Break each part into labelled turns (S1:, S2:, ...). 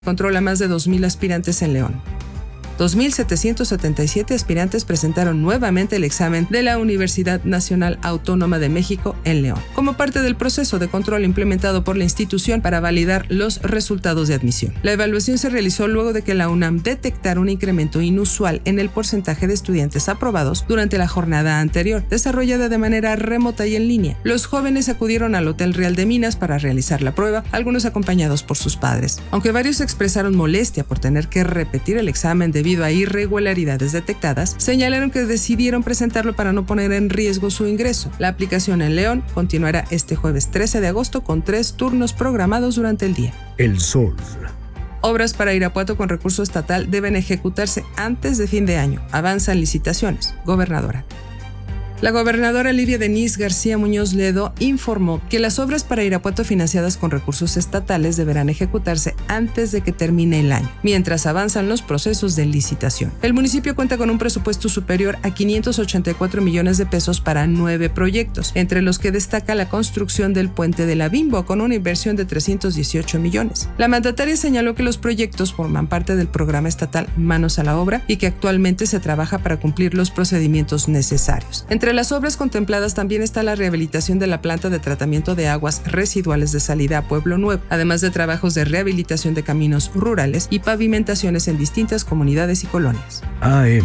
S1: controla más de 2,000 aspirantes en León. 2,777 aspirantes presentaron nuevamente el examen de la Universidad Nacional Autónoma de México en León, como parte del proceso de control implementado por la institución para validar los resultados de admisión. La evaluación se realizó luego de que la UNAM detectara un incremento inusual en el porcentaje de estudiantes aprobados durante la jornada anterior, desarrollada de manera remota y en línea. Los jóvenes acudieron al Hotel Real de Minas para realizar la prueba, algunos acompañados por sus padres. Aunque varios expresaron molestia por tener que repetir el examen debido a irregularidades detectadas, señalaron que decidieron presentarlo para no poner en riesgo su ingreso. La aplicación en León continuará este jueves 13 de agosto con 3 turnos programados durante el día.
S2: El Sol.
S1: Obras para Irapuato con recurso estatal deben ejecutarse antes de fin de año. Avanzan licitaciones. Gobernadora. La gobernadora Livia Denisse García Muñoz Ledo informó que las obras para Irapuato financiadas con recursos estatales deberán ejecutarse antes de que termine el año, mientras avanzan los procesos de licitación. El municipio cuenta con un presupuesto superior a 584 millones de pesos para 9 proyectos, entre los que destaca la construcción del puente de la Bimbo con una inversión de 318 millones. La mandataria señaló que los proyectos forman parte del programa estatal Manos a la Obra y que actualmente se trabaja para cumplir los procedimientos necesarios. Entre las obras contempladas también está la rehabilitación de la planta de tratamiento de aguas residuales de salida a Pueblo Nuevo, además de trabajos de rehabilitación de caminos rurales y pavimentaciones en distintas comunidades y colonias.
S2: AM.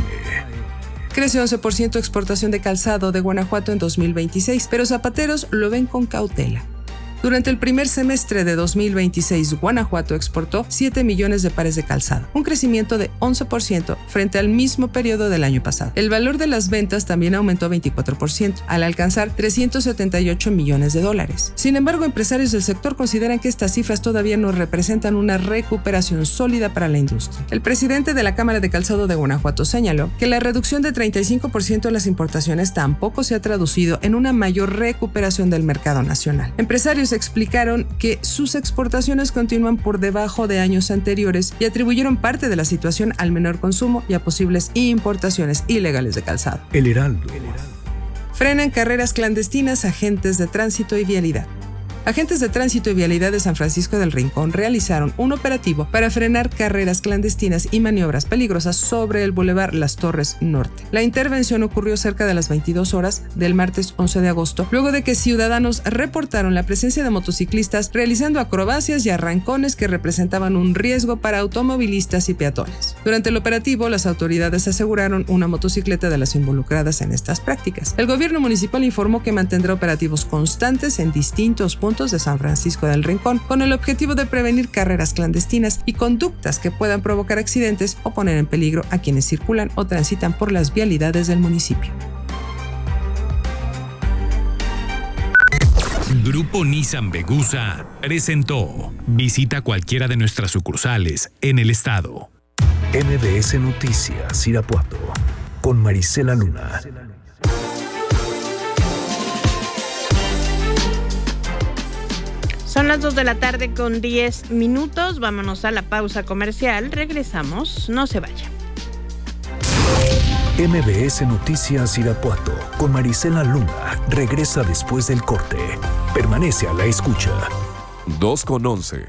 S1: Creció 11% exportación de calzado de Guanajuato en 2026, pero zapateros lo ven con cautela. Durante el primer semestre de 2026, Guanajuato exportó 7 millones de pares de calzado, un crecimiento de 11% frente al mismo periodo del año pasado. El valor de las ventas también aumentó 24%, al alcanzar 378 millones de dólares. Sin embargo, empresarios del sector consideran que estas cifras todavía no representan una recuperación sólida para la industria. El presidente de la Cámara de Calzado de Guanajuato señaló que la reducción de 35% en las importaciones tampoco se ha traducido en una mayor recuperación del mercado nacional. Empresarios explicaron que sus exportaciones continúan por debajo de años anteriores y atribuyeron parte de la situación al menor consumo y a posibles importaciones ilegales de calzado.
S2: El Heraldo.
S1: Frenan carreras clandestinas agentes de tránsito y vialidad. Agentes de tránsito y vialidad de San Francisco del Rincón realizaron un operativo para frenar carreras clandestinas y maniobras peligrosas sobre el Boulevard Las Torres Norte. La intervención ocurrió cerca de las 22 horas del martes 11 de agosto, luego de que ciudadanos reportaron la presencia de motociclistas realizando acrobacias y arrancones que representaban un riesgo para automovilistas y peatones. Durante el operativo, las autoridades aseguraron una motocicleta de las involucradas en estas prácticas. El gobierno municipal informó que mantendrá operativos constantes en distintos puntos de San Francisco del Rincón con el objetivo de prevenir carreras clandestinas y conductas que puedan provocar accidentes o poner en peligro a quienes circulan o transitan por las vialidades del municipio.
S3: Grupo Nissan Vegusa presentó. Visita cualquiera de nuestras sucursales en el estado.
S2: MBS Noticias Irapuato con Marisela Luna.
S4: Son las 2 de la tarde con 10 minutos. Vámonos a la pausa comercial. Regresamos. No se vaya.
S2: MBS Noticias Irapuato con Marisela Luna regresa después del corte. Permanece a la escucha.
S5: 2:11.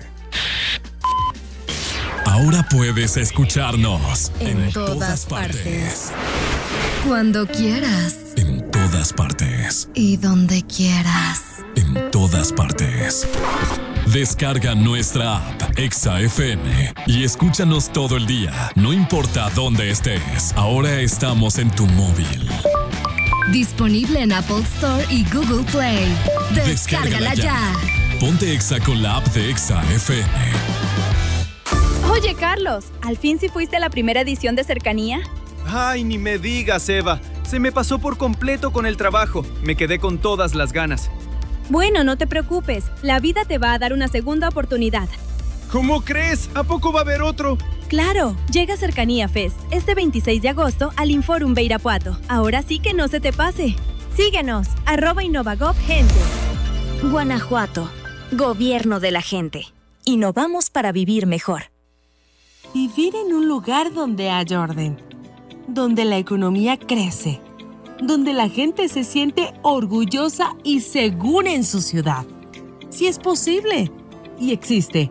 S3: Ahora puedes escucharnos
S6: en todas partes. Cuando quieras.
S3: En todas partes.
S6: Y donde quieras.
S3: En todas partes. Descarga nuestra app Exa FM y escúchanos todo el día, no importa dónde estés. Ahora estamos en tu móvil.
S6: Disponible en Apple Store y Google Play. Descárgala ya.
S3: Ponte Exa con la app de Exa FM.
S7: Oye, Carlos, ¿al fin sí fuiste a la primera edición de Cercanía?
S8: Ay, ni me digas, Eva. Se me pasó por completo con el trabajo. Me quedé con todas las ganas.
S7: Bueno, no te preocupes. La vida te va a dar una segunda oportunidad.
S8: ¿Cómo crees? ¿A poco va a haber otro?
S7: ¡Claro! Llega Cercanía Fest este 26 de agosto al Inforum de Irapuato. Ahora sí que no se te pase. Síguenos, @InnovaGovGente.
S9: Guanajuato, gobierno de la gente. Innovamos para vivir mejor.
S10: Vivir en un lugar donde haya orden, donde la economía crece, donde la gente se siente orgullosa y segura en su ciudad. Sí es posible y existe.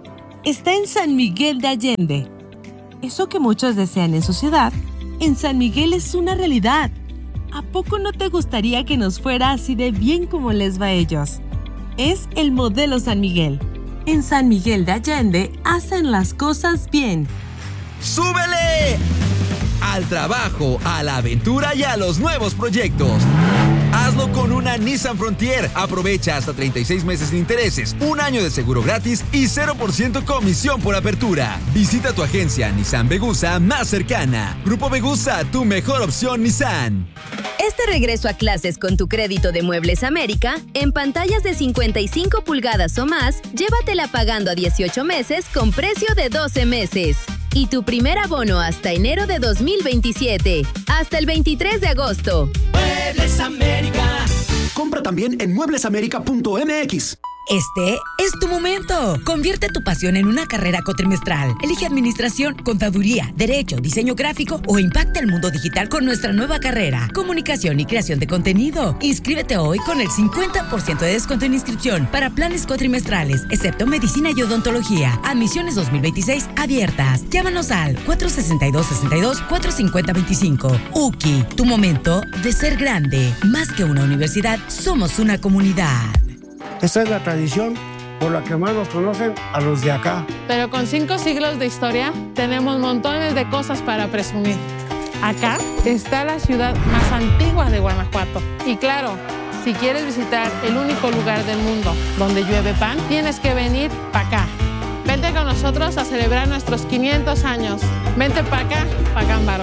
S10: está en San Miguel de Allende. Eso que muchos desean en su ciudad, en San Miguel es una realidad. ¿A poco no te gustaría que nos fuera así de bien como les va a ellos? Es el modelo San Miguel. En San Miguel de Allende hacen las cosas bien.
S11: ¡Súbele! Al trabajo, a la aventura y a los nuevos proyectos. Hazlo con una Nissan Frontier. Aprovecha hasta 36 meses sin intereses, un año de seguro gratis y 0% comisión por apertura. Visita tu agencia Nissan Vegusa más cercana. Grupo Vegusa, tu mejor opción Nissan.
S6: Este regreso a clases con tu crédito de Muebles América, en pantallas de 55 pulgadas o más, llévatela pagando a 18 meses con precio de 12 meses. Y tu primer abono hasta enero de 2027, hasta el 23 de agosto.
S12: Muebles América. Compra también en mueblesamerica.mx.
S13: Este es tu momento. Convierte tu pasión en una carrera cuatrimestral. Elige administración, contaduría, derecho, diseño gráfico o impacta el mundo digital con nuestra nueva carrera, comunicación y creación de contenido. Inscríbete hoy con el 50% de descuento en inscripción para planes cuatrimestrales, excepto medicina y odontología. Admisiones 2026 abiertas. Llámanos al 462-62-450-25. UKI, tu momento de ser grande. Más que una universidad, somos una comunidad.
S14: Esta es la tradición por la que más nos conocen a los de acá.
S15: Pero con 5 siglos de historia, tenemos montones de cosas para presumir. Acá está la ciudad más antigua de Guanajuato. Y claro, si quieres visitar el único lugar del mundo donde llueve pan, tienes que venir para acá. Vente con nosotros a celebrar nuestros 500 años. Vente para acá, pa' Gámbaro.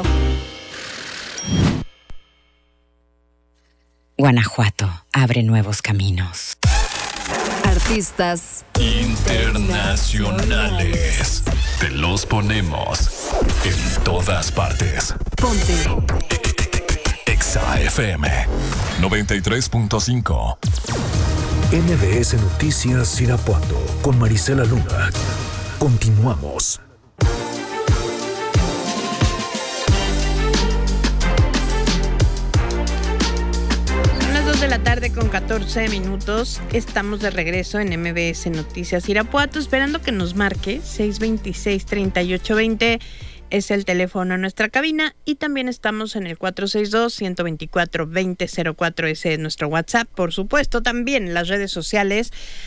S13: Guanajuato abre nuevos caminos.
S6: Artistas
S3: internacionales. Te los ponemos en todas partes.
S6: Ponte
S3: Exa FM 93.5.
S2: MBS Noticias Irapuato con Marisela Luna. Continuamos.
S4: De la tarde con 14 minutos. Estamos de regreso en MBS Noticias Irapuato, esperando que nos marque. 626-3820 es el teléfono a nuestra cabina, y también estamos en el 462-124-2004, ese es nuestro WhatsApp. Por supuesto, también las redes sociales,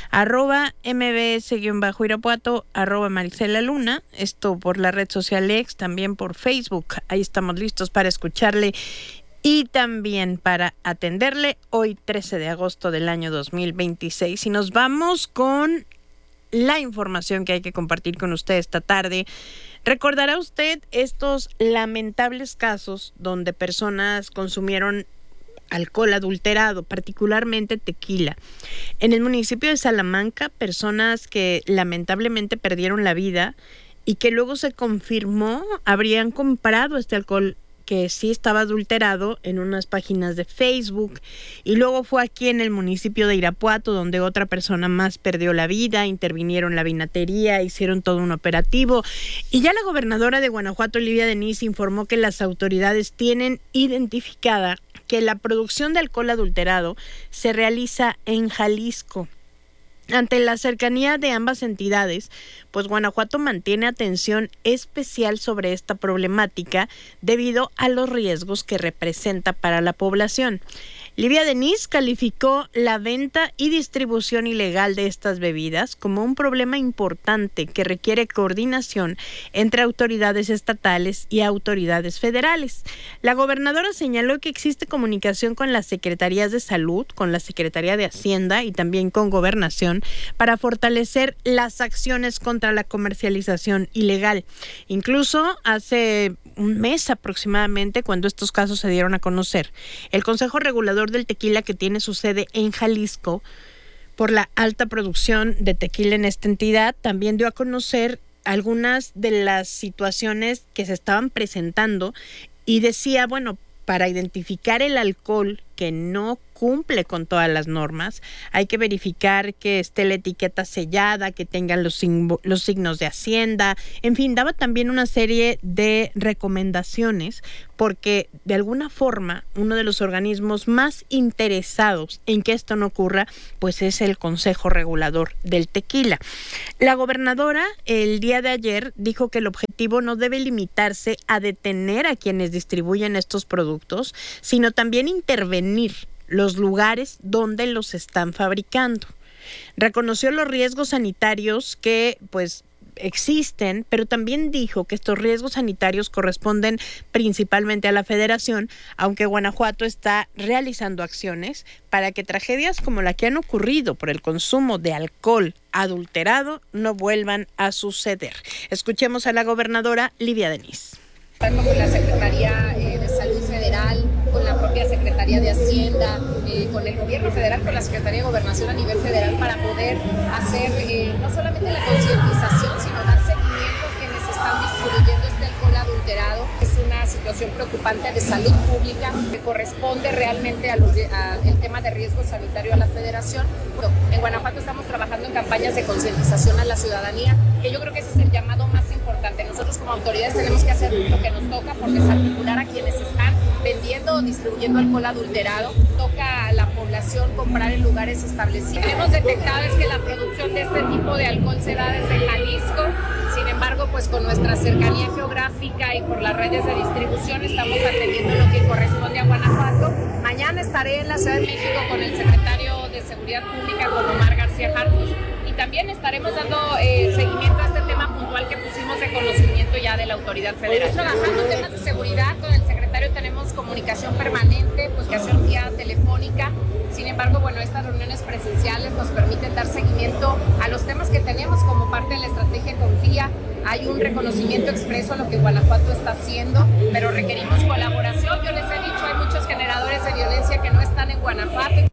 S4: @mbs_Irapuato, @Marisela Luna, esto por la red social X, también por Facebook. Ahí estamos listos para escucharle y también para atenderle hoy 13 de agosto del año 2026. Y nos vamos con la información que hay que compartir con usted esta tarde. Recordará usted estos lamentables casos donde personas consumieron alcohol adulterado, particularmente tequila. En el municipio de Salamanca, personas que lamentablemente perdieron la vida y que luego se confirmó habrían comprado este alcohol que sí estaba adulterado en unas páginas de Facebook, y luego fue aquí en el municipio de Irapuato donde otra persona más perdió la vida. Intervinieron la vinatería, hicieron todo un operativo, y ya la gobernadora de Guanajuato, Livia Denis, informó que las autoridades tienen identificada que la producción de alcohol adulterado se realiza en Jalisco. Ante la cercanía de ambas entidades, pues Guanajuato mantiene atención especial sobre esta problemática debido a los riesgos que representa para la población. Livia Denis calificó la venta y distribución ilegal de estas bebidas como un problema importante que requiere coordinación entre autoridades estatales y autoridades federales. La gobernadora señaló que existe comunicación con las secretarías de salud, con la Secretaría de Hacienda y también con Gobernación para fortalecer las acciones contra la comercialización ilegal. Incluso hace un mes aproximadamente, cuando estos casos se dieron a conocer, el Consejo Regulador del Tequila, que tiene su sede en Jalisco, por la alta producción de tequila en esta entidad, también dio a conocer algunas de las situaciones que se estaban presentando y decía, bueno, para identificar el alcohol que no cumple con todas las normas. Hay que verificar que esté la etiqueta sellada, que tengan los signos de Hacienda. En fin, daba también una serie de recomendaciones porque de alguna forma uno de los organismos más interesados en que esto no ocurra, pues es el Consejo Regulador del Tequila. La gobernadora el día de ayer dijo que el objetivo no debe limitarse a detener a quienes distribuyen estos productos, sino también intervenir los lugares donde los están fabricando. Reconoció los riesgos sanitarios que pues existen, pero también dijo que estos riesgos sanitarios corresponden principalmente a la Federación, aunque Guanajuato está realizando acciones para que tragedias como la que han ocurrido por el consumo de alcohol adulterado no vuelvan a suceder. Escuchemos a la gobernadora Livia Denis.
S16: Tanto con la Secretaría de Salud Federal, con la propia Secretaría de Hacienda, con el gobierno federal, con la Secretaría de Gobernación a nivel federal, para poder hacer no solamente la concientización, sino dar seguimiento a quienes están distribuyendo este alcohol adulterado. Es una situación preocupante de salud pública que corresponde realmente al tema de riesgo sanitario a la Federación. En Guanajuato estamos trabajando en campañas de concientización a la ciudadanía, que yo creo que ese es el llamado más importante. Nosotros como autoridades tenemos que hacer lo que nos toca por desarticular a quienes están vendiendo o distribuyendo alcohol adulterado. Toca a la población comprar en lugares establecidos. Lo que hemos detectado es que la producción de este tipo de alcohol se da desde Jalisco. Sin embargo, pues con nuestra cercanía geográfica y por las redes de distribución estamos atendiendo lo que corresponde a Guanajuato. Mañana estaré en la Ciudad de México con el secretario de Seguridad Pública, con Omar García Harfuch, y también estaremos dando seguimiento a este tema puntual que pusimos de conocimiento ya de la autoridad federal. Trabajando en temas de seguridad con el secretario, tenemos comunicación permanente, pues que hace vía telefónica. Sin embargo, bueno, estas reuniones presenciales nos permiten dar seguimiento a los temas que tenemos como parte de la estrategia Confía. Hay un reconocimiento expreso a lo que Guanajuato está haciendo, pero requerimos colaboración. Yo les he dicho, hay muchos generadores de violencia que no están en Guanajuato.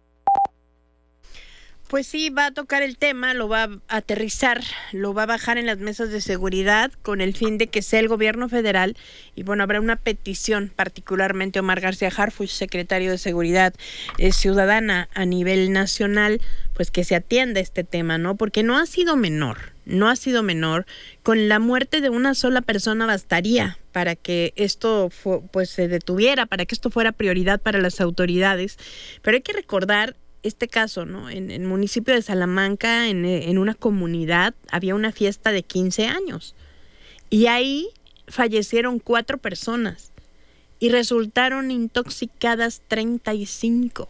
S4: Pues sí, va a tocar el tema, lo va a aterrizar, lo va a bajar en las mesas de seguridad con el fin de que sea el gobierno federal. Y bueno, habrá una petición, particularmente Omar García Harfuch, secretario de Seguridad Ciudadana a nivel nacional, pues que se atienda este tema, ¿no? Porque no ha sido menor. Con la muerte de una sola persona bastaría para que esto pues se detuviera, para que esto fuera prioridad para las autoridades. Pero hay que recordar este caso, ¿no? En el municipio de Salamanca, en una comunidad, había una fiesta de 15 años. Y ahí fallecieron 4 personas y resultaron intoxicadas 35.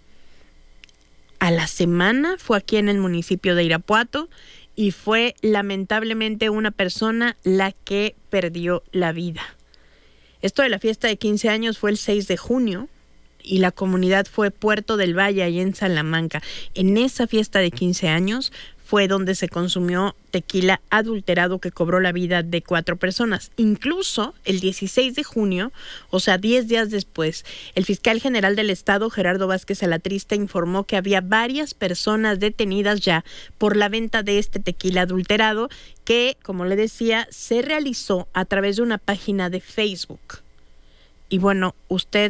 S4: A la semana fue aquí en el municipio de Irapuato y fue lamentablemente una persona la que perdió la vida. Esto de la fiesta de 15 años fue el 6 de junio. Y la comunidad fue Puerto del Valle, ahí en Salamanca. En esa fiesta de 15 años fue donde se consumió tequila adulterado que cobró la vida de 4 personas. Incluso el 16 de junio, o sea, 10 días después, el fiscal general del estado, Gerardo Vázquez Alatrista, informó que había varias personas detenidas ya por la venta de este tequila adulterado que, como le decía, se realizó a través de una página de Facebook. Y bueno, usted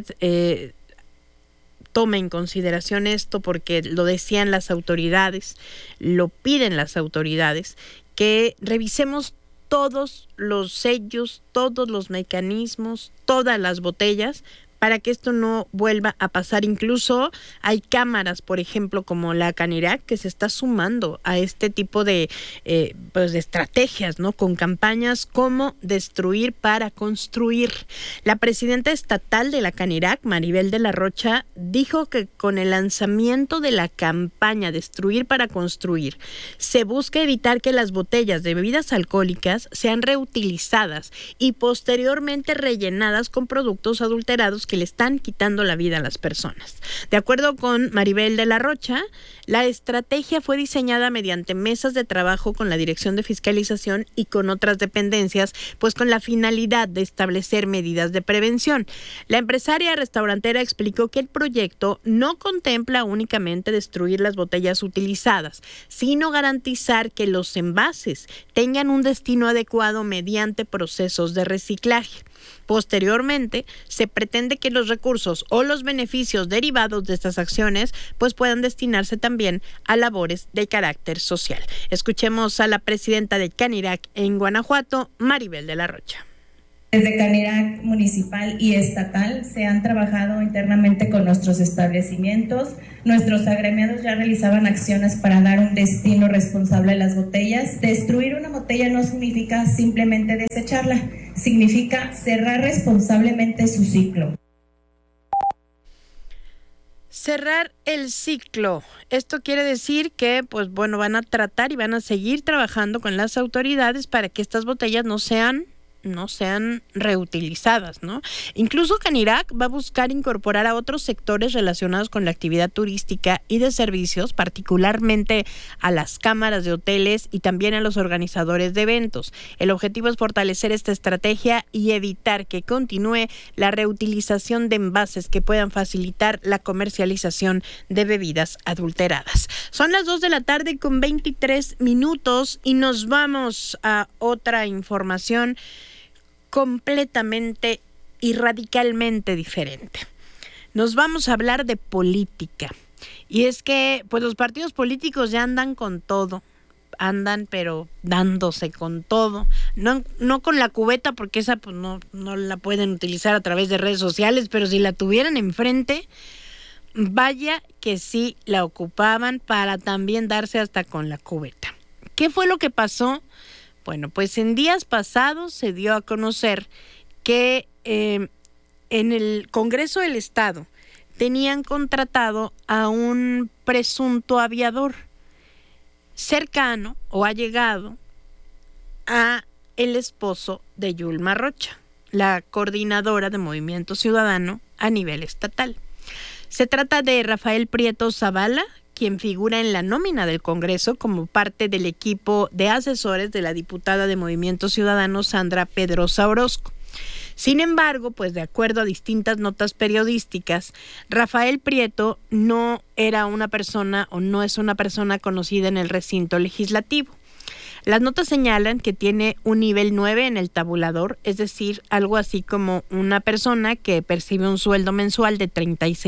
S4: tome en consideración esto porque lo decían las autoridades, lo piden las autoridades, que revisemos todos los sellos, todos los mecanismos, todas las botellas para que esto no vuelva a pasar. Incluso hay cámaras, por ejemplo, como la Canirac, que se está sumando a este tipo de estrategias, ¿no? Con campañas como Destruir para Construir. La presidenta estatal de la Canirac, Maribel de la Rocha, dijo que con el lanzamiento de la campaña Destruir para Construir, se busca evitar que las botellas de bebidas alcohólicas sean reutilizadas y posteriormente rellenadas con productos adulterados que le están quitando la vida a las personas. De acuerdo con Maribel de la Rocha, la estrategia fue diseñada mediante mesas de trabajo con la Dirección de Fiscalización y con otras dependencias, pues con la finalidad de establecer medidas de prevención. La empresaria restaurantera explicó que el proyecto no contempla únicamente destruir las botellas utilizadas, sino garantizar que los envases tengan un destino adecuado mediante procesos de reciclaje. Posteriormente, se pretende que los recursos o los beneficios derivados de estas acciones pues puedan destinarse también a labores de carácter social. Escuchemos a la presidenta de Canirac en Guanajuato, Maribel de la Rocha.
S17: Desde Canirac municipal y estatal se han trabajado internamente con nuestros establecimientos. Nuestros agremiados ya realizaban acciones para dar un destino responsable a las botellas. Destruir una botella no significa simplemente desecharla, significa cerrar responsablemente su ciclo.
S4: Cerrar el ciclo. Esto quiere decir que, pues bueno, van a tratar y van a seguir trabajando con las autoridades para que estas botellas no sean reutilizadas, ¿no? Incluso Canirac va a buscar incorporar a otros sectores relacionados con la actividad turística y de servicios, particularmente a las cámaras de hoteles y también a los organizadores de eventos. El objetivo es fortalecer esta estrategia y evitar que continúe la reutilización de envases que puedan facilitar la comercialización de bebidas adulteradas. Son las 2:23 p.m. y nos vamos a otra información completamente y radicalmente diferente. Nos vamos a hablar de política. Y es que pues los partidos políticos ya andan con todo. Andan pero dándose con todo. No con la cubeta, porque esa pues no la pueden utilizar a través de redes sociales, pero si la tuvieran enfrente, vaya que sí la ocupaban para también darse hasta con la cubeta. ¿Qué fue lo que pasó? Bueno, pues en días pasados se dio a conocer que en el Congreso del Estado tenían contratado a un presunto aviador cercano o allegado a el esposo de Yulma Rocha, la coordinadora de Movimiento Ciudadano a nivel estatal. Se trata de Rafael Prieto Zavala, quien figura en la nómina del Congreso como parte del equipo de asesores de la diputada de Movimiento Ciudadano Sandra Pedrosa Orozco. Sin embargo, pues de acuerdo a distintas notas periodísticas, Rafael Prieto no era una persona o no es una persona conocida en el recinto legislativo. Las notas señalan que tiene un nivel 9 en el tabulador, es decir, algo así como una persona que percibe un sueldo mensual de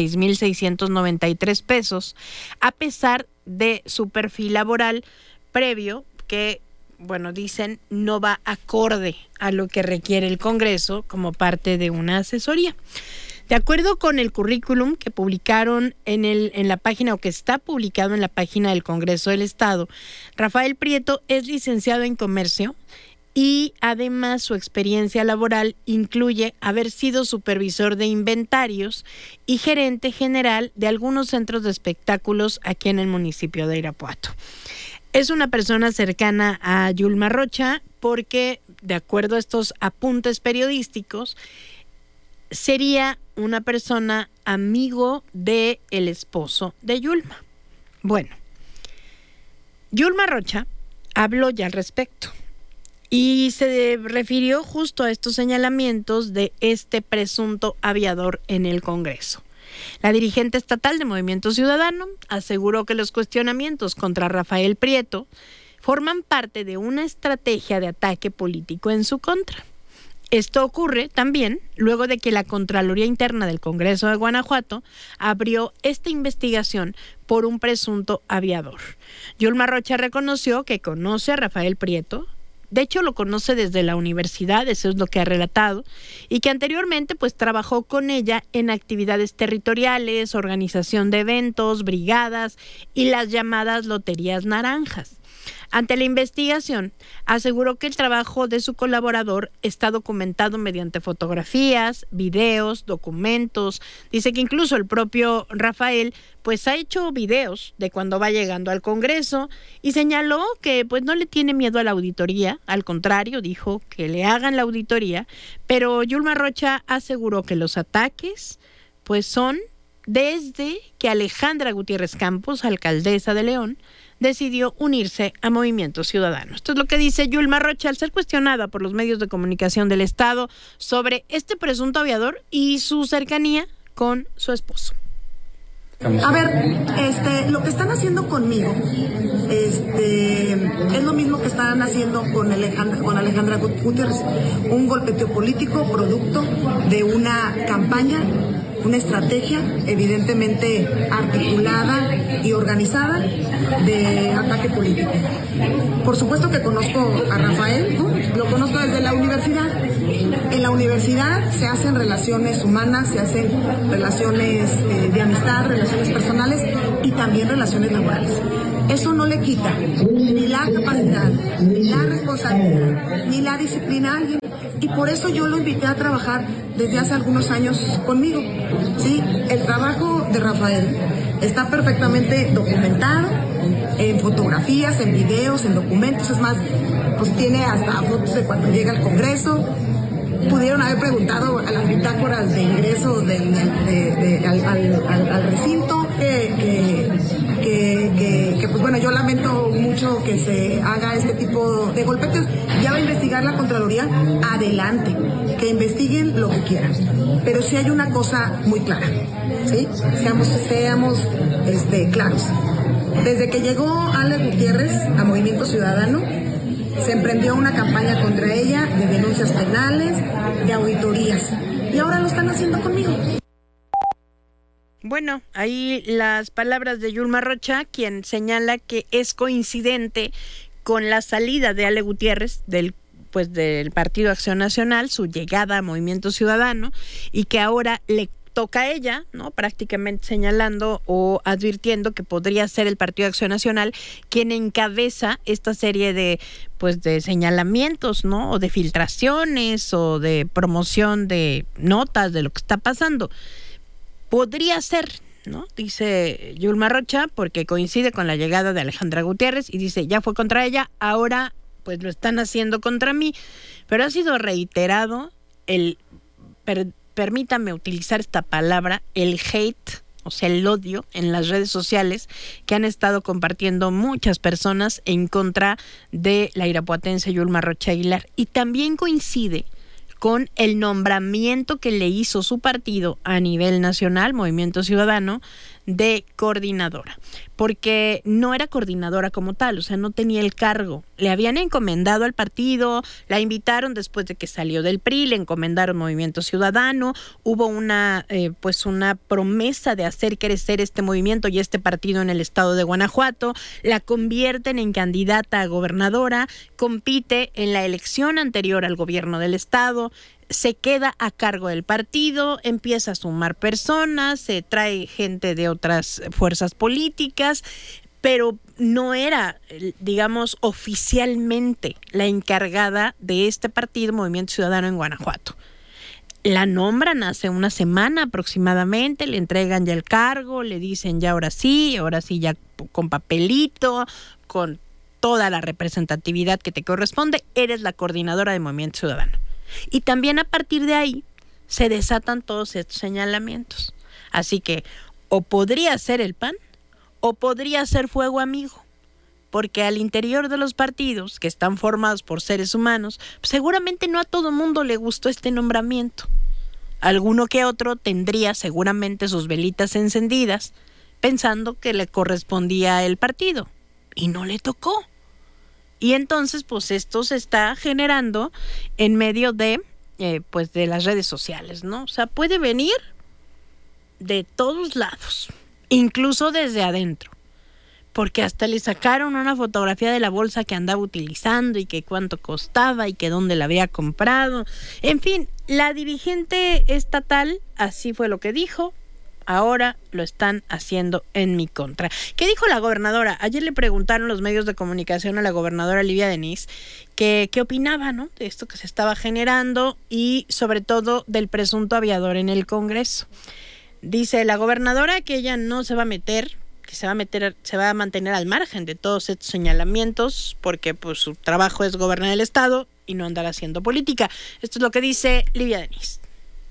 S4: 36,693 pesos, a pesar de su perfil laboral previo que, bueno, dicen no va acorde a lo que requiere el Congreso como parte de una asesoría. De acuerdo con el currículum que publicaron en la página, o que está publicado en la página del Congreso del Estado, Rafael Prieto es licenciado en comercio y además su experiencia laboral incluye haber sido supervisor de inventarios y gerente general de algunos centros de espectáculos aquí en el municipio de Irapuato. Es una persona cercana a Yulma Rocha porque, de acuerdo a estos apuntes periodísticos, sería una persona amigo del esposo de Yulma. Bueno, Yulma Rocha habló ya al respecto y se refirió justo a estos señalamientos de este presunto aviador en el Congreso. La dirigente estatal de Movimiento Ciudadano aseguró que los cuestionamientos contra Rafael Prieto forman parte de una estrategia de ataque político en su contra. Esto ocurre también luego de que la Contraloría Interna del Congreso de Guanajuato abrió esta investigación por un presunto aviador. Yulma Rocha reconoció que conoce a Rafael Prieto, de hecho lo conoce desde la universidad, eso es lo que ha relatado, y que anteriormente pues trabajó con ella en actividades territoriales, organización de eventos, brigadas y las llamadas loterías naranjas. Ante la investigación, aseguró que el trabajo de su colaborador está documentado mediante fotografías, videos, documentos. Dice que incluso el propio Rafael pues ha hecho videos de cuando va llegando al Congreso y señaló que pues no le tiene miedo a la auditoría, al contrario, dijo que le hagan la auditoría, pero Yulma Rocha aseguró que los ataques pues son desde que Alejandra Gutiérrez Campos, alcaldesa de León, decidió unirse a Movimiento Ciudadano. Esto es lo que dice Yulma Rocha al ser cuestionada por los medios de comunicación del Estado sobre este presunto aviador y su cercanía con su esposo.
S18: A ver, lo que están haciendo conmigo es lo mismo que están haciendo con Alejandra Gutiérrez, un golpeteo político producto de una campaña, una estrategia evidentemente articulada y organizada de ataque político. Por supuesto que conozco a Rafael, ¿no? Lo conozco desde la universidad. En la universidad se hacen relaciones humanas, se hacen relaciones de amistad, relaciones personales y también relaciones laborales. Eso no le quita ni la capacidad, ni la responsabilidad, ni la disciplina a alguien. Y por eso yo lo invité a trabajar desde hace algunos años conmigo. ¿Sí? El trabajo de Rafael está perfectamente documentado en fotografías, en videos, en documentos. Es más, pues tiene hasta fotos de cuando llega al Congreso. Pudieron haber preguntado a las bitácoras de ingreso al recinto que pues bueno, yo lamento mucho que se haga este tipo de golpeteos. Ya va a investigar la Contraloría, adelante, que investiguen lo que quieran. Pero sí hay una cosa muy clara, ¿sí? Seamos claros. Desde que llegó Ale Gutiérrez a Movimiento Ciudadano, se emprendió una campaña contra ella de denuncias penales, de auditorías. Y ahora lo están haciendo conmigo.
S4: Bueno, ahí las palabras de Yulma Rocha, quien señala que es coincidente con la salida de Ale Gutiérrez del Partido Acción Nacional, su llegada a Movimiento Ciudadano, y que ahora le toca a ella, ¿no? Prácticamente señalando o advirtiendo que podría ser el Partido Acción Nacional quien encabeza esta serie de señalamientos, ¿no? O de filtraciones o de promoción de notas de lo que está pasando. Podría ser, ¿no? Dice Yulma Rocha, porque coincide con la llegada de Alejandra Gutiérrez y dice, ya fue contra ella, ahora pues lo están haciendo contra mí. Pero ha sido reiterado permítame utilizar esta palabra, el hate, o sea, el odio en las redes sociales que han estado compartiendo muchas personas en contra de la irapuatense Yulma Rocha Aguilar. Y también coincide con el nombramiento que le hizo su partido a nivel nacional, Movimiento Ciudadano, de coordinadora, porque no era coordinadora como tal, o sea, no tenía el cargo. Le habían encomendado al partido, la invitaron después de que salió del PRI, le encomendaron Movimiento Ciudadano, hubo una promesa de hacer crecer este movimiento y este partido en el estado de Guanajuato, la convierten en candidata a gobernadora, compite en la elección anterior al gobierno del estado, se queda a cargo del partido, empieza a sumar personas, se trae gente de otras fuerzas políticas, pero no era, digamos, oficialmente la encargada de este partido, Movimiento Ciudadano en Guanajuato. La nombran hace una semana aproximadamente, le entregan ya el cargo, le dicen ya ahora sí ya con papelito, con toda la representatividad que te corresponde, eres la coordinadora de Movimiento Ciudadano. Y también a partir de ahí se desatan todos estos señalamientos. Así que o podría ser el PAN o podría ser Fuego Amigo, porque al interior de los partidos que están formados por seres humanos, seguramente no a todo mundo le gustó este nombramiento. Alguno que otro tendría seguramente sus velitas encendidas pensando que le correspondía el partido y no le tocó. Y entonces, pues esto se está generando en medio de las redes sociales, ¿no? O sea, puede venir de todos lados, incluso desde adentro, porque hasta le sacaron una fotografía de la bolsa que andaba utilizando y que cuánto costaba y que dónde la había comprado. En fin, la dirigente estatal así fue lo que dijo. Ahora lo están haciendo en mi contra. ¿Qué dijo la gobernadora? Ayer le preguntaron los medios de comunicación a la gobernadora Livia Denis qué opinaba, ¿no?, de esto que se estaba generando y sobre todo del presunto aviador en el Congreso. Dice la gobernadora que ella no se va a meter, que se va a mantener al margen de todos estos señalamientos porque pues su trabajo es gobernar el estado y no andar haciendo política. Esto es lo que dice Livia Denis.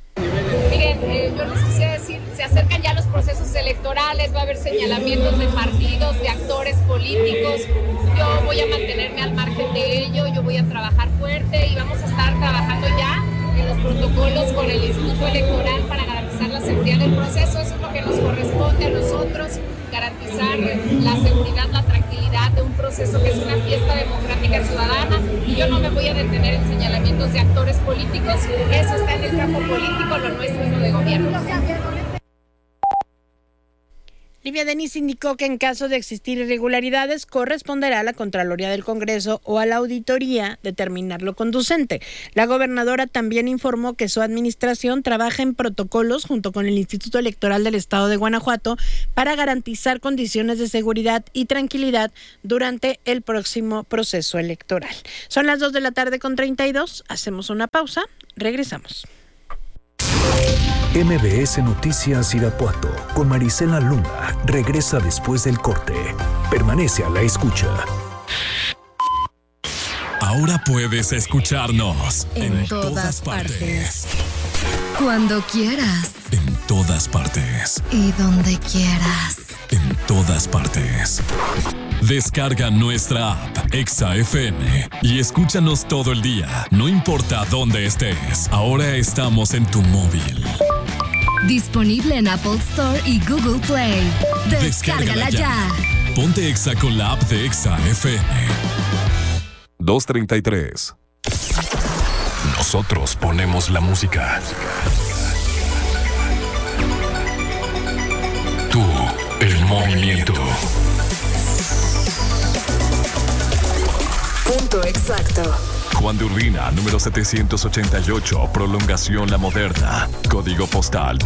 S16: Miren, yo les quisiera decir, se acercan ya los procesos electorales, va a haber señalamientos de partidos, de actores políticos. Yo voy a mantenerme al margen de ello, yo voy a trabajar fuerte y vamos a estar trabajando ya en los protocolos con el Instituto Electoral para garantizar la seguridad del proceso. Eso es lo que nos corresponde a nosotros, garantizar la seguridad, la tranquilidad de un proceso que es una fiesta democrática ciudadana y yo no me voy a detener en señalamientos de actores políticos. Eso está en el campo político, lo nuestro es lo de gobierno.
S4: Livia Denis indicó que en caso de existir irregularidades corresponderá a la Contraloría del Congreso o a la Auditoría determinar lo conducente. La gobernadora también informó que su administración trabaja en protocolos junto con el Instituto Electoral del Estado de Guanajuato para garantizar condiciones de seguridad y tranquilidad durante el próximo proceso electoral. Son las 2:32 p.m. Hacemos una pausa. Regresamos.
S2: MBS Noticias Irapuato con Marisela Luna regresa después del corte. Permanece a la escucha.
S3: Ahora puedes escucharnos en todas partes.
S6: Cuando quieras.
S3: En todas partes.
S6: Y donde quieras.
S3: En todas partes. Descarga nuestra app Exa FM y escúchanos todo el día, no importa dónde estés. Ahora estamos en tu móvil.
S6: Disponible en Apple Store y Google Play. Descárgala ya.
S3: Ponte Exa con la app de Exa FM.
S5: 2:33.
S3: Nosotros ponemos la música. Tú, el movimiento.
S6: Punto exacto.
S3: Juan de Urbina, número 788, prolongación La Moderna. Código postal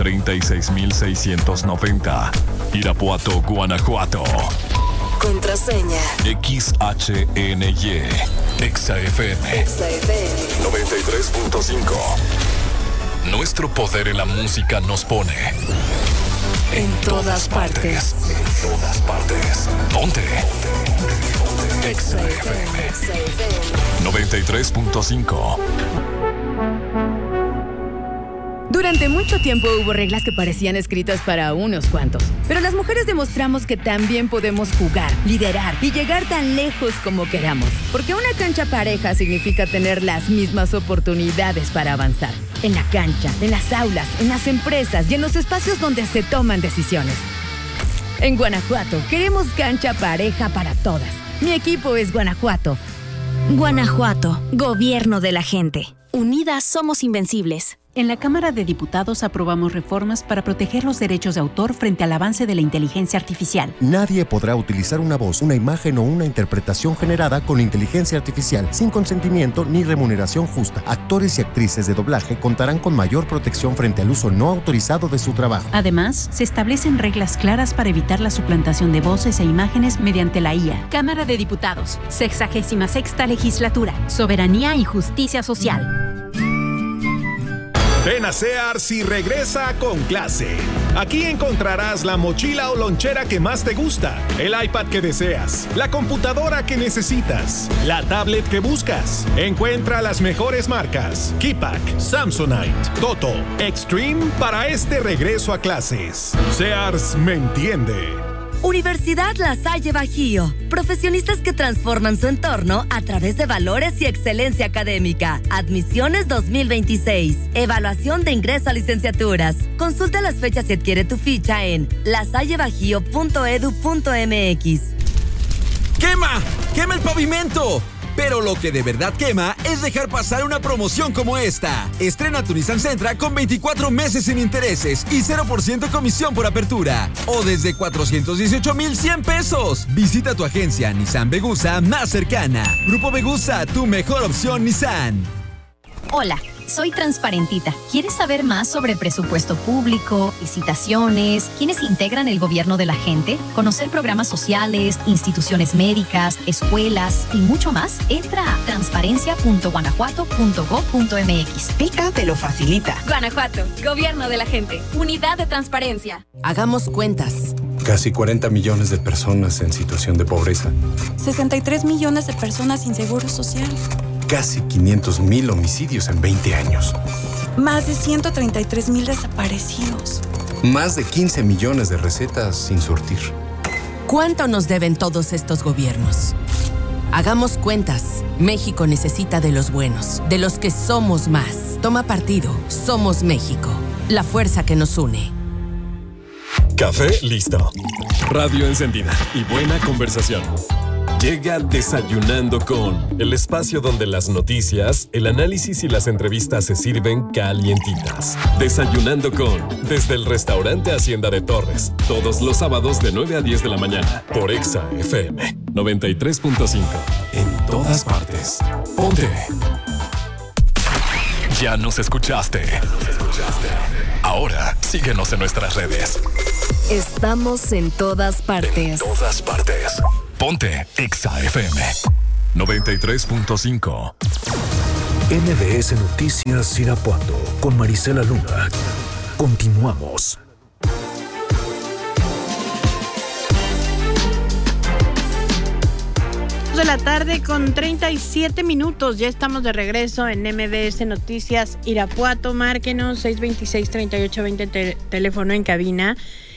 S3: 36690. Irapuato, Guanajuato.
S6: Contraseña.
S3: XHNY. Exa FM.
S6: Exa FM.
S3: 93.5. Nuestro poder en la música nos pone en todas partes. En todas partes. Ponte. Exa FM 93.5.
S13: Durante mucho tiempo hubo reglas que parecían escritas para unos cuantos, pero las mujeres demostramos que también podemos jugar, liderar y llegar tan lejos como queramos, porque una cancha pareja significa tener las mismas oportunidades para avanzar. En la cancha, en las aulas, en las empresas y en los espacios donde se toman decisiones. En Guanajuato queremos cancha pareja para todas. Mi equipo es Guanajuato.
S9: Guanajuato, gobierno de la gente. Unidas somos invencibles.
S19: En la Cámara de Diputados aprobamos reformas para proteger los derechos de autor frente al avance de la inteligencia artificial.
S20: Nadie podrá utilizar una voz, una imagen o una interpretación generada con inteligencia artificial sin consentimiento ni remuneración justa. Actores y actrices de doblaje contarán con mayor protección frente al uso no autorizado de su trabajo.
S19: Además, se establecen reglas claras para evitar la suplantación de voces e imágenes mediante la IA.
S21: Cámara de Diputados, 66ª Legislatura, Soberanía y Justicia Social.
S22: Ven a Sears y regresa con clase. Aquí encontrarás la mochila o lonchera que más te gusta, el iPad que deseas, la computadora que necesitas, la tablet que buscas. Encuentra las mejores marcas: Keypack, Samsonite, Toto, Extreme para este regreso a clases. Sears me entiende.
S23: Universidad La Salle Bajío. Profesionistas que transforman su entorno a través de valores y excelencia académica. Admisiones 2026. Evaluación de ingreso a licenciaturas. Consulta las fechas y adquiere tu ficha en lasallebajío.edu.mx.
S11: ¡Quema! ¡Quema el pavimento! Pero lo que de verdad quema es dejar pasar una promoción como esta. Estrena tu Nissan Sentra con 24 meses sin intereses y 0% comisión por apertura. O desde 418,100 pesos. Visita tu agencia Nissan Vegusa más cercana. Grupo Vegusa, tu mejor opción Nissan.
S21: Hola, soy Transparentita. ¿Quieres saber más sobre presupuesto público, licitaciones, quiénes integran el gobierno de la gente, conocer programas sociales, instituciones médicas, escuelas y mucho más? Entra a transparencia.guanajuato.gov.mx.
S24: Pica te lo facilita.
S21: Guanajuato, gobierno de la gente, unidad de transparencia.
S25: Hagamos cuentas.
S26: Casi 40 millones de personas en situación de pobreza.
S27: 63 millones de personas sin seguro social.
S26: Casi 500,000 homicidios en 20 años.
S27: Más de 133,000 desaparecidos.
S26: Más de 15 millones de recetas sin surtir.
S25: ¿Cuánto nos deben todos estos gobiernos? Hagamos cuentas. México necesita de los buenos, de los que somos más. Toma partido. Somos México. La fuerza que nos une.
S3: Café listo. Radio encendida y buena conversación. Llega Desayunando con, el espacio donde las noticias, el análisis y las entrevistas se sirven calientitas. Desayunando con, desde el restaurante Hacienda de Torres, todos los sábados de 9 a 10 de la mañana, por Exa FM 93.5. En todas partes. Ponte. Ya nos escuchaste. Ahora síguenos en nuestras redes.
S23: Estamos en todas partes.
S3: En todas partes. Ponte Exa FM 93.5.
S2: MBS Noticias Irapuato con Marisela Luna. Continuamos.
S4: De la tarde con 37 minutos. Ya estamos de regreso en MBS Noticias Irapuato. Márquenos 626-3820, teléfono en cabina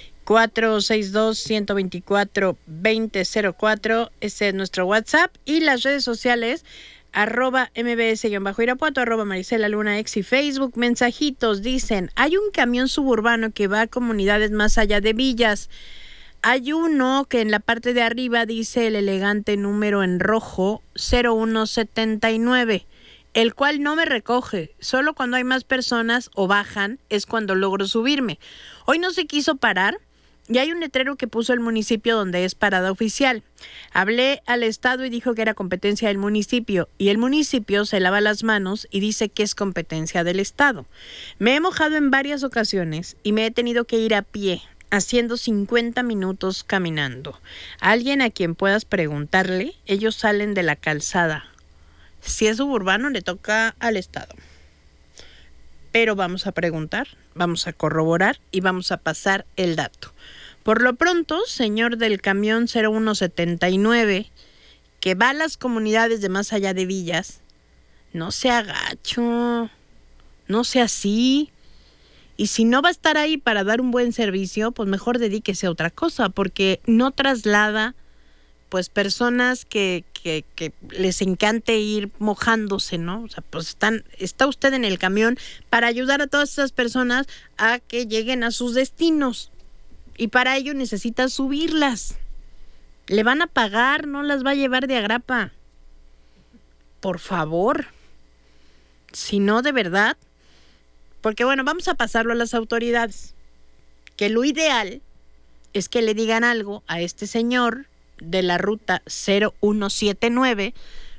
S4: 462-124-2004. Ese es nuestro WhatsApp. Y las redes sociales, @MBS-Irapuato, @Marisela Luna, X y Facebook. Mensajitos dicen: hay un camión suburbano que va a comunidades más allá de villas. Hay uno que en la parte de arriba dice el elegante número en rojo 0179, el cual no me recoge. Solo cuando hay más personas o bajan es cuando logro subirme. Hoy no se quiso parar y hay un letrero que puso el municipio donde es parada oficial. Hablé al estado y dijo que era competencia del municipio, y el municipio se lava las manos y dice que es competencia del estado. Me he mojado en varias ocasiones y me he tenido que ir a pie, haciendo 50 minutos caminando. Alguien a quien puedas preguntarle, ellos salen de la calzada. Si es suburbano, le toca al estado. Pero vamos a preguntar, vamos a corroborar y vamos a pasar el dato. Por lo pronto, señor del camión 0179, que va a las comunidades de más allá de villas, no sea gacho, no sea así. Y si no va a estar ahí para dar un buen servicio, pues mejor dedíquese a otra cosa, porque no traslada pues personas que les encante ir mojándose, ¿no? O sea, pues está usted en el camión para ayudar a todas esas personas a que lleguen a sus destinos. Y para ello necesita subirlas. Le van a pagar, no las va a llevar de agrapa. Por favor. Si no, de verdad. Porque bueno, vamos a pasarlo a las autoridades. Que lo ideal es que le digan algo a este señor de la ruta 0179,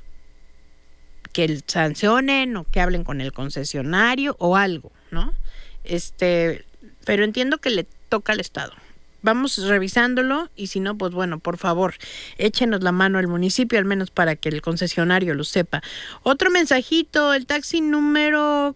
S4: que sancionen o que hablen con el concesionario o algo, ¿no? Pero entiendo que le toca al estado. Vamos revisándolo y si no, pues bueno, por favor, échenos la mano al municipio, al menos para que el concesionario lo sepa. Otro mensajito: el taxi número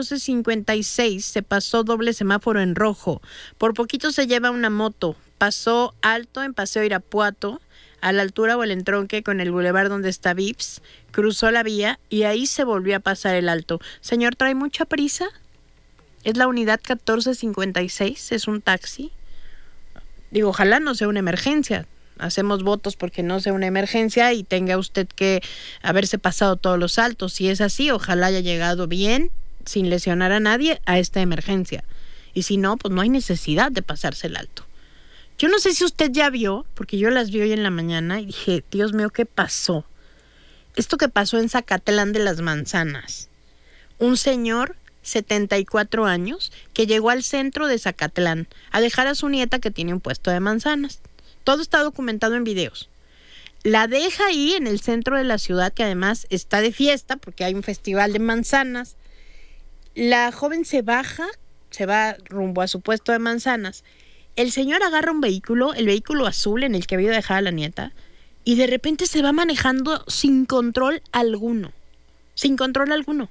S4: 1456 se pasó doble semáforo en rojo. Por poquito se lleva una moto. Pasó alto en Paseo Irapuato, a la altura o el entronque con el bulevar donde está Vips. Cruzó la vía y ahí se volvió a pasar el alto. Señor, ¿trae mucha prisa? Es la unidad 1456, es un taxi. Digo, ojalá no sea una emergencia. Hacemos votos porque no sea una emergencia y tenga usted que haberse pasado todos los altos. Si es así, ojalá haya llegado bien, sin lesionar a nadie, a esta emergencia. Y si no, pues no hay necesidad de pasarse el alto. Yo no sé si usted ya vio, porque yo las vi hoy en la mañana y dije, Dios mío, ¿qué pasó? Esto que pasó en Zacatlán de las Manzanas. Un señor, 74 años, que llegó al centro de Zacatlán a dejar a su nieta que tiene un puesto de manzanas. Todo está documentado en videos. La deja ahí en el centro de la ciudad, que además está de fiesta porque hay un festival de manzanas. La joven se baja, se va rumbo a su puesto de manzanas. El señor agarra un vehículo, el vehículo azul en el que había dejado a la nieta, y de repente se va manejando sin control alguno. Sin control alguno.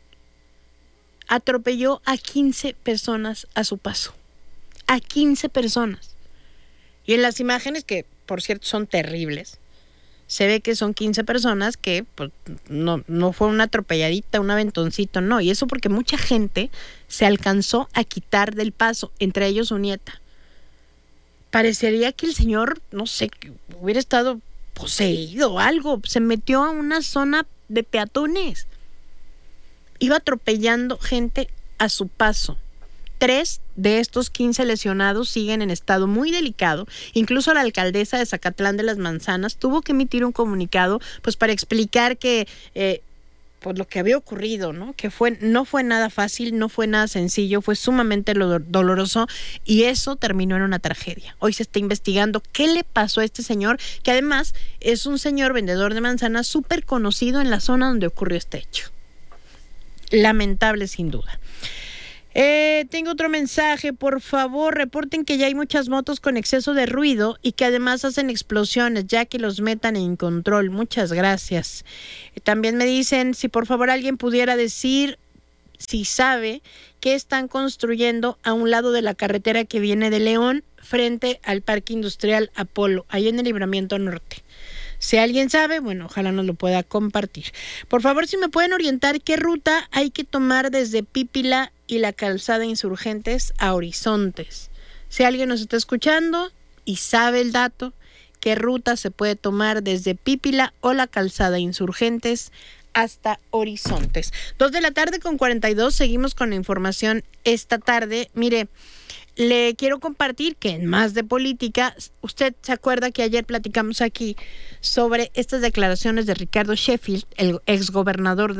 S4: Atropelló a 15 personas a su paso. A 15 personas. Y en las imágenes, que por cierto son terribles, se ve que son 15 personas que pues, no fue una atropelladita, un aventoncito, no. Y eso porque mucha gente se alcanzó a quitar del paso, entre ellos su nieta. Parecería que el señor, no sé, hubiera estado poseído o algo. Se metió a una zona de peatones. Iba atropellando gente a su paso. 3 de estos 15 lesionados siguen en estado muy delicado. Incluso la alcaldesa de Zacatlán de las Manzanas tuvo que emitir un comunicado pues para explicar que pues lo que había ocurrido, ¿no? Que no fue nada fácil, no fue nada sencillo, fue sumamente doloroso y eso terminó en una tragedia. Hoy se está investigando qué le pasó a este señor, que además es un señor vendedor de manzanas súper conocido en la zona donde ocurrió este hecho. Lamentable sin duda. Tengo otro mensaje. Por favor, reporten que ya hay muchas motos con exceso de ruido y que además hacen explosiones, ya que los metan en control. Muchas gracias. También me dicen si por favor alguien pudiera decir si sabe qué están construyendo a un lado de la carretera que viene de León frente al Parque Industrial Apolo, ahí en el Libramiento Norte. Si alguien sabe, bueno, ojalá nos lo pueda compartir. Por favor, si me pueden orientar qué ruta hay que tomar desde Pípila y la calzada Insurgentes a Horizontes. Si alguien nos está escuchando y sabe el dato, qué ruta se puede tomar desde Pípila o la calzada Insurgentes hasta Horizontes. 2:42 p.m, seguimos con la información esta tarde. Mire, le quiero compartir que en Más de Política, usted se acuerda que ayer platicamos aquí sobre estas declaraciones de Ricardo Sheffield, el ex candidato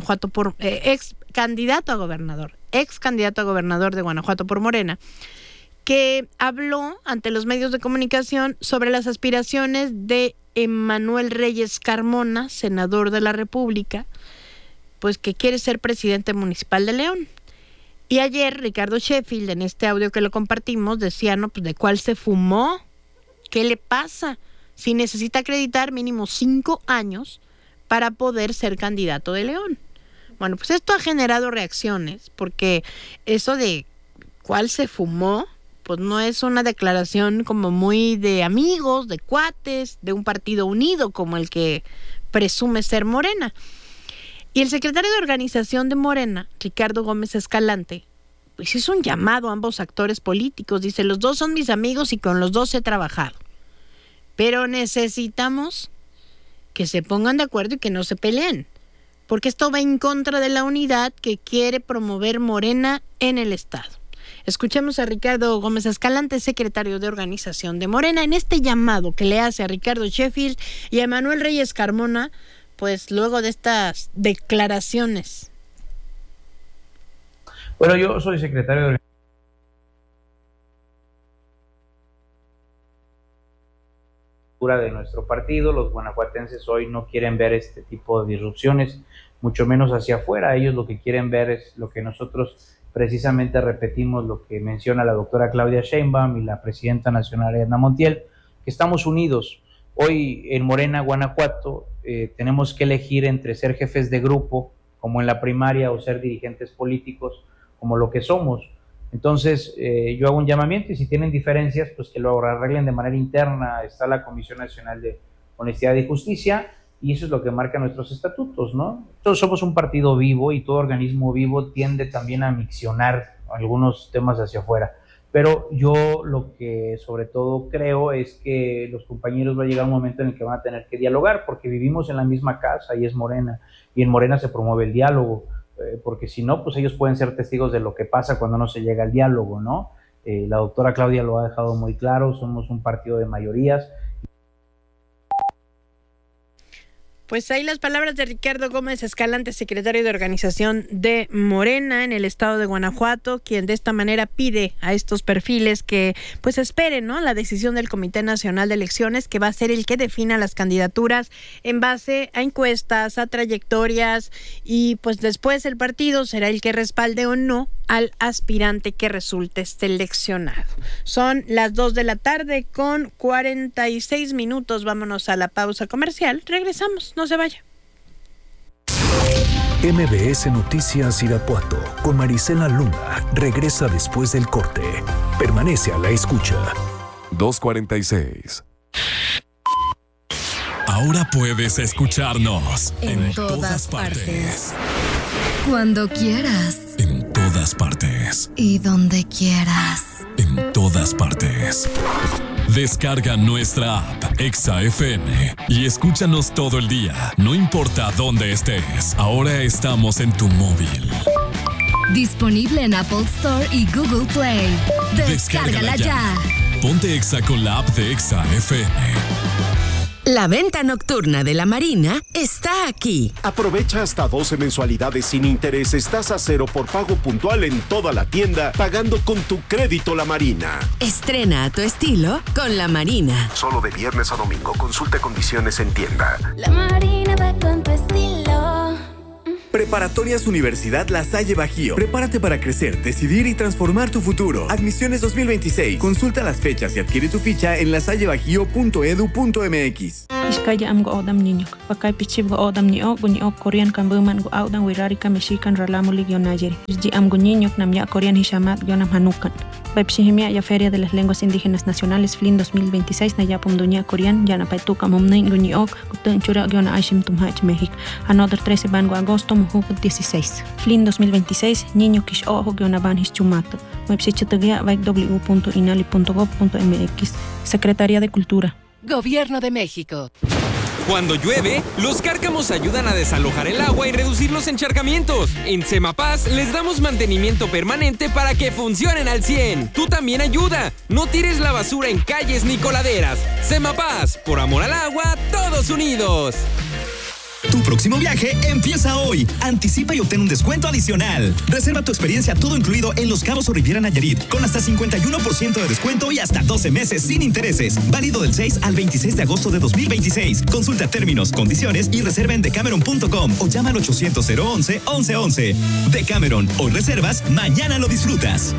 S4: a gobernador de Guanajuato por Morena, que habló ante los medios de comunicación sobre las aspiraciones de Emanuel Reyes Carmona, senador de la República, pues que quiere ser presidente municipal de León. Y ayer Ricardo Sheffield, en este audio que lo compartimos, decía, no, pues ¿de cuál se fumó? ¿Qué le pasa? Si necesita acreditar mínimo 5 años para poder ser candidato de León. Bueno, pues esto ha generado reacciones, porque eso de cuál se fumó, pues no es una declaración como muy de amigos, de cuates, de un partido unido como el que presume ser Morena. Y el secretario de organización de Morena, Ricardo Gómez Escalante, pues hizo un llamado a ambos actores políticos. Dice, los dos son mis amigos y con los dos he trabajado. Pero necesitamos que se pongan de acuerdo y que no se peleen. Porque esto va en contra de la unidad que quiere promover Morena en el Estado. Escuchemos a Ricardo Gómez Escalante, secretario de organización de Morena, en este llamado que le hace a Ricardo Sheffield y a Emanuel Reyes Carmona, pues luego de estas declaraciones.
S1: Bueno, yo soy secretario de nuestro partido. Los guanajuatenses hoy no quieren ver este tipo de disrupciones, mucho menos hacia afuera. Ellos lo que quieren ver es lo que nosotros precisamente repetimos, lo que menciona la doctora Claudia Sheinbaum y la presidenta nacional Ariadna Montiel, que estamos unidos. Hoy en Morena, Guanajuato, tenemos que elegir entre ser jefes de grupo, como en la primaria, o ser dirigentes políticos, como lo que somos. Entonces, yo hago un llamamiento y si tienen diferencias, pues que lo arreglen de manera interna. Está la Comisión Nacional de Honestidad y Justicia y eso es lo que marca nuestros estatutos, ¿no? Todos somos un partido vivo y todo organismo vivo tiende también a miccionar algunos temas hacia afuera. Pero yo lo que sobre todo creo es que los compañeros va a llegar un momento en el que van a tener que dialogar, porque vivimos en la misma casa y es Morena, y en Morena se promueve el diálogo, porque si no, pues ellos pueden ser testigos de lo que pasa cuando no se llega al diálogo, ¿no? La doctora Claudia lo ha dejado muy claro, somos un partido de mayorías.
S4: Pues ahí las palabras de Ricardo Gómez Escalante, secretario de organización de Morena en el estado de Guanajuato, quien de esta manera pide a estos perfiles que pues esperen, ¿no?, la decisión del Comité Nacional de Elecciones, que va a ser el que defina las candidaturas en base a encuestas, a trayectorias, y pues después el partido será el que respalde o no al aspirante que resulte seleccionado. Son las 2:46 p.m. Vámonos a la pausa comercial. Regresamos, no se vaya.
S2: MBS Noticias Irapuato con Marisela Luna regresa después del corte. Permanece a la escucha.
S5: 2:46.
S3: Ahora puedes escucharnos en todas partes.
S23: Cuando quieras.
S3: En todas partes.
S23: Y donde quieras.
S3: En todas partes. Descarga nuestra app Exa FM y escúchanos todo el día. No importa dónde estés, ahora estamos en tu móvil.
S6: Disponible en Apple Store y Google Play. Descárgala ya.
S3: Ponte Exa con la app de Exa FM.
S25: La venta nocturna de La Marina está aquí.
S7: Aprovecha hasta 12 mensualidades sin intereses, tasa cero por pago puntual en toda la tienda, pagando con tu crédito La Marina.
S25: Estrena a tu estilo con La Marina.
S7: Solo de viernes a domingo. Consulta condiciones en tienda.
S8: La Marina va con tu estilo.
S10: Preparatorias Universidad La Salle Bajío. Prepárate para crecer, decidir y transformar tu futuro. Admisiones 2026. Consulta las fechas y adquiere tu ficha en lasallebajío.edu.mx.
S12: Iskaya am go odam niño. Pakai pichib go odam ni ok Korean kambuman go odam wirari kameshikan ralamu ligio Nayeri. Ji am go niño nam ya Korean hishamat yonam hanukan. Pepsihimia ya Feria de las Lenguas Indígenas Nacionales FLIN 2026 na yapum dunia Korean yana paituka mumnin go niok kutun chura yona aishim tumhach México. Another 13 van go agosto 16. FLIN 2026 niño kish ojo yona van hischumato. Website www.inali.gov.mx. Secretaría de Cultura.
S14: Gobierno de México.
S15: Cuando llueve, los cárcamos ayudan a desalojar el agua y reducir los encharcamientos. En Semapaz les damos mantenimiento permanente para que funcionen al 100. Tú también ayuda. No tires la basura en calles ni coladeras. Semapaz, por amor al agua, todos unidos.
S24: Tu próximo viaje empieza hoy. Anticipa y obtén un descuento adicional. Reserva tu experiencia todo incluido en Los Cabos o Riviera Nayarit con hasta 51% de descuento y hasta 12 meses sin intereses. Válido del 6 al 26 de agosto de 2026. Consulta términos, condiciones y reserva en decameron.com o llama al 800-011-1111. Decameron, hoy reservas, mañana lo disfrutas.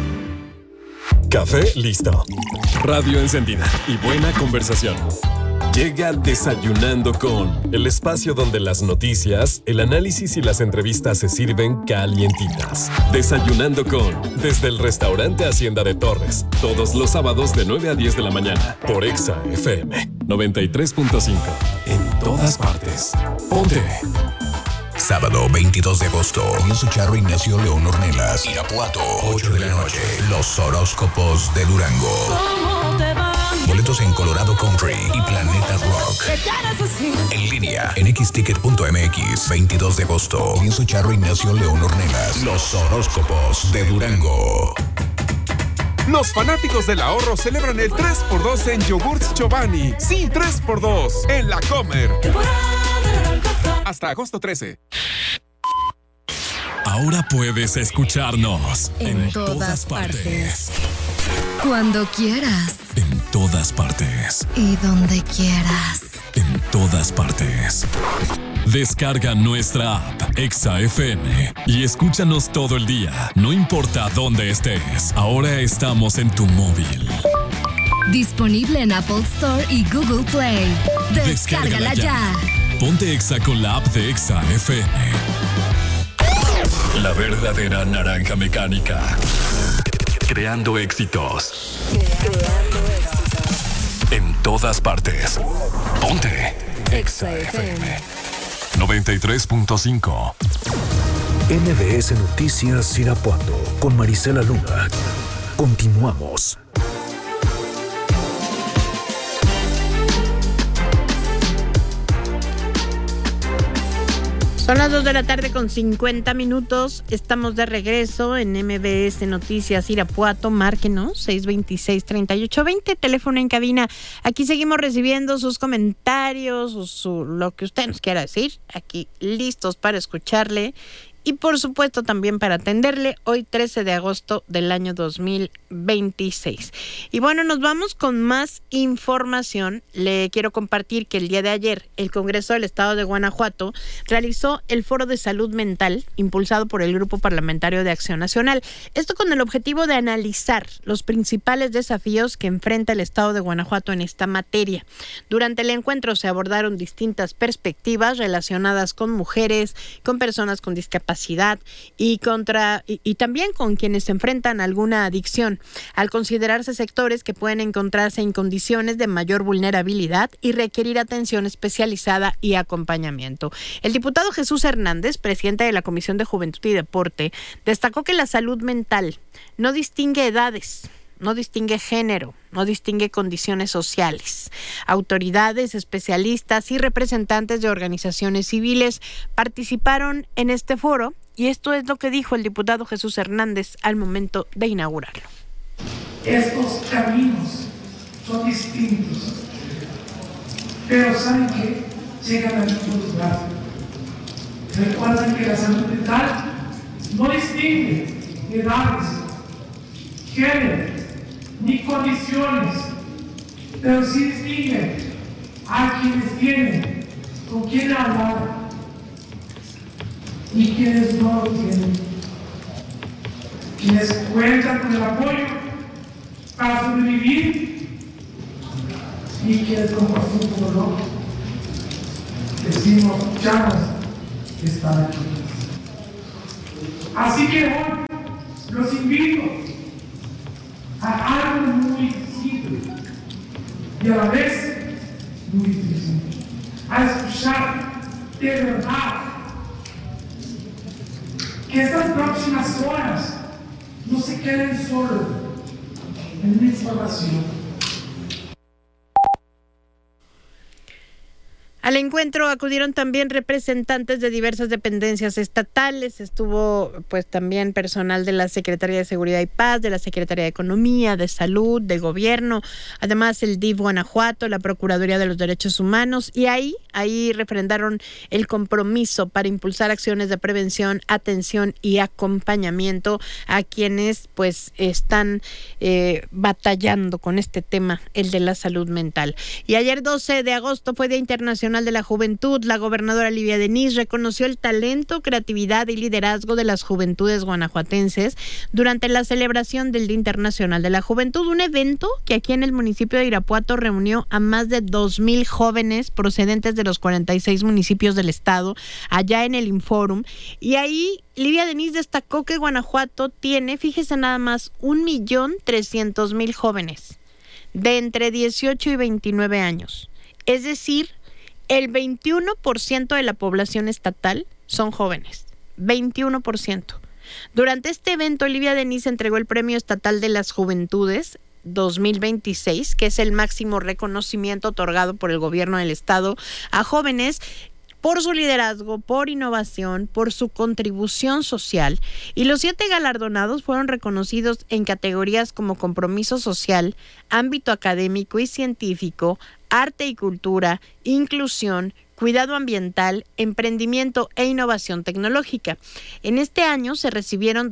S5: Café listo. Radio encendida y buena conversación. Llega Desayunando con, el espacio donde las noticias, el análisis y las entrevistas se sirven calientitas. Desayunando con, desde el restaurante Hacienda de Torres, todos los sábados de 9 a 10 de la mañana, por Exa FM 93.5. En todas partes. Ponte.
S28: Sábado 22 de agosto, Lorenzo Charro Ignacio León Ornelas, Irapuato, 8 de la noche, Los Horóscopos de Durango. Boletos en Colorado Country y Planeta Rock. En línea, en xticket.mx, 22 de agosto, Lorenzo Charro Ignacio León Ornelas, Los Horóscopos de Durango.
S22: Los fanáticos del ahorro celebran el 3x2 en yogurts Chobani. Sí, 3x2 en La Comer. Hasta agosto 13.
S3: Ahora puedes escucharnos
S6: en todas partes. Cuando quieras.
S3: En todas partes.
S6: Y donde quieras.
S3: En todas partes. Descarga nuestra app Exa FM y escúchanos todo el día, no importa dónde estés. Ahora estamos en tu móvil.
S6: Disponible en Apple Store y Google Play. Descárgala ya.
S3: Ponte Exa con la app de Exa FM. La verdadera naranja mecánica. Creando éxitos. En todas partes. Ponte Exa FM 93.5.
S2: MBS Noticias Irapuato con Marisela Luna. Continuamos.
S4: Son las 2 de la tarde con 50 minutos. Estamos de regreso en MBS Noticias Irapuato. Márquenos 626-3820, teléfono en cabina. Aquí seguimos recibiendo sus comentarios, lo que usted nos quiera decir. Aquí listos para escucharle y por supuesto también para atenderle hoy 13 de agosto del año 2026. Y bueno, nos vamos con más información. Le quiero compartir que el día de ayer el Congreso del Estado de Guanajuato realizó el Foro de Salud Mental impulsado por el Grupo Parlamentario de Acción Nacional. Esto con el objetivo de analizar los principales desafíos que enfrenta el Estado de Guanajuato en esta materia. Durante el encuentro se abordaron distintas perspectivas relacionadas con mujeres, con personas con discapacidad y también con quienes se enfrentan a alguna adicción, al considerarse sectores que pueden encontrarse en condiciones de mayor vulnerabilidad y requerir atención especializada y acompañamiento. El diputado Jesús Hernández, presidente de la Comisión de Juventud y Deporte, destacó que la salud mental no distingue edades, no distingue género, no distingue condiciones sociales. Autoridades, especialistas y representantes de organizaciones civiles participaron en este foro y esto es lo que dijo el diputado Jesús Hernández al momento de inaugurarlo.
S9: Estos caminos son distintos, pero ¿saben qué? Llegan al mismo lugar. Recuerden que la salud mental no distingue edades, género, ni condiciones, pero sí distingue a quienes tienen con quién hablar y quienes no lo tienen. Quienes cuentan con el apoyo para sobrevivir y quienes con profundo dolor decimos, escuchamos que están aquí. Así que hoy los invito a algo muy simple y a la vez muy difícil, a escuchar de verdad que estas próximas horas no se queden solo en la información.
S4: Al encuentro acudieron también representantes de diversas dependencias estatales, estuvo pues también personal de la Secretaría de Seguridad y Paz, de la Secretaría de Economía, de Salud, de Gobierno, además el DIF Guanajuato, la Procuraduría de los Derechos Humanos, y ahí refrendaron el compromiso para impulsar acciones de prevención, atención y acompañamiento a quienes pues están batallando con este tema, el de la salud mental. Y ayer 12 de agosto fue Día Internacional de la Juventud. La gobernadora Livia Denis reconoció el talento, creatividad y liderazgo de las juventudes guanajuatenses durante la celebración del Día Internacional de la Juventud, un evento que aquí en el municipio de Irapuato reunió a más de 2,000 jóvenes procedentes de los 46 municipios del estado, allá en el Inforum, y ahí Livia Denis destacó que Guanajuato tiene, fíjese nada más, 1,300,000 jóvenes de entre 18 y 29 años, es decir, el 21% de la población estatal son jóvenes, 21%. Durante este evento, Livia Denis entregó el Premio Estatal de las Juventudes 2026, que es el máximo reconocimiento otorgado por el gobierno del estado a jóvenes por su liderazgo, por innovación, por su contribución social, y los 7 galardonados fueron reconocidos en categorías como compromiso social, ámbito académico y científico, arte y cultura, inclusión, cuidado ambiental, emprendimiento e innovación tecnológica. En este año se recibieron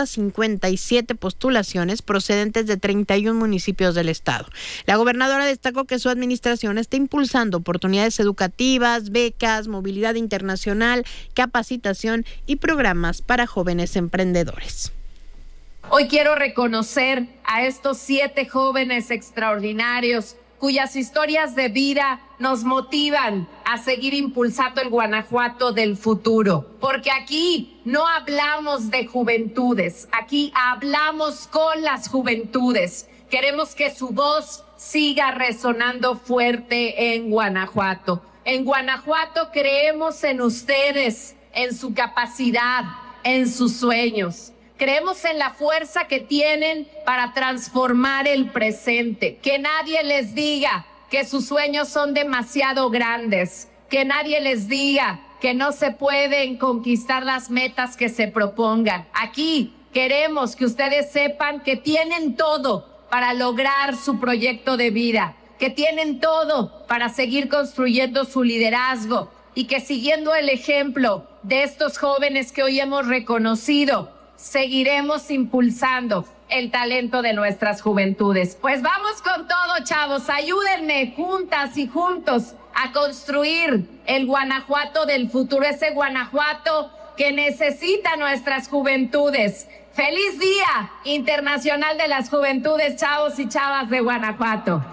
S4: 257 postulaciones procedentes de 31 municipios del estado. La gobernadora destacó que su administración está impulsando oportunidades educativas, becas, movilidad internacional, capacitación y programas para jóvenes emprendedores.
S11: Hoy quiero reconocer a estos 7 jóvenes extraordinarios cuyas historias de vida nos motivan a seguir impulsando el Guanajuato del futuro. Porque aquí no hablamos de juventudes, aquí hablamos con las juventudes. Queremos que su voz siga resonando fuerte en Guanajuato. En Guanajuato creemos en ustedes, en su capacidad, en sus sueños. Creemos en la fuerza que tienen para transformar el presente. Que nadie les diga que sus sueños son demasiado grandes. Que nadie les diga que no se pueden conquistar las metas que se propongan. Aquí queremos que ustedes sepan que tienen todo para lograr su proyecto de vida. Que tienen todo para seguir construyendo su liderazgo. Y que siguiendo el ejemplo de estos jóvenes que hoy hemos reconocido, seguiremos impulsando el talento de nuestras juventudes. Pues vamos con todo, chavos. Ayúdenme juntas y juntos a construir el Guanajuato del futuro, ese Guanajuato que necesita nuestras juventudes. ¡Feliz Día Internacional de las Juventudes, chavos y chavas de Guanajuato!